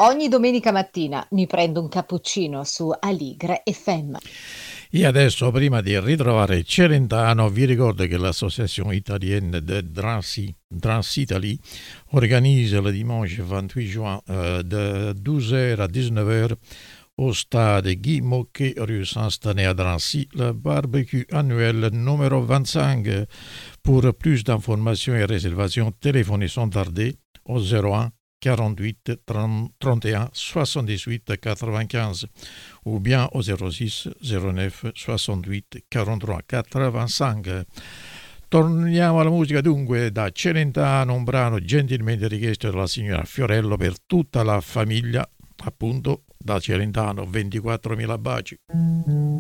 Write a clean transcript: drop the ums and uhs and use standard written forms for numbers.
Ogni domenica mattina mi prendo un cappuccino su Aligre FM. E adesso, prima di ritrovare Celentano, vi ricordo che l'Association Italienne de Transitalie organise le dimanche 28 juin de 12h à 19h au stade Guy Moquet, rue Saint-Stanley à Drancy, le barbecue annuel numéro 25. Pour plus d'informations et réservations, téléphonez sans tarder au 01 48 31 78 95 ou bien au 06 09 68 43 85. Torniamo alla musica dunque da Celentano, un brano gentilmente richiesto dalla signora Fiorello per tutta la famiglia, appunto da Celentano, 24.000 baci.